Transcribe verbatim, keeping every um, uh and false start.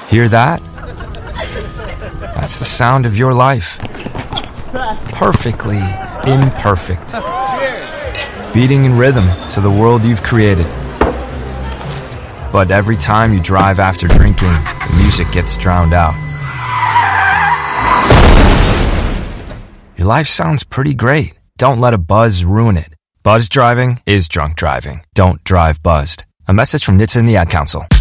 Hear that? That's the sound of your life. Perfectly imperfect. Beating in rhythm to the world you've created. But every time you drive after drinking, the music gets drowned out. Your life sounds pretty great. Don't let a buzz ruin it. Buzz driving is drunk driving. Don't drive buzzed. A message from N H T S A and the Ad Council.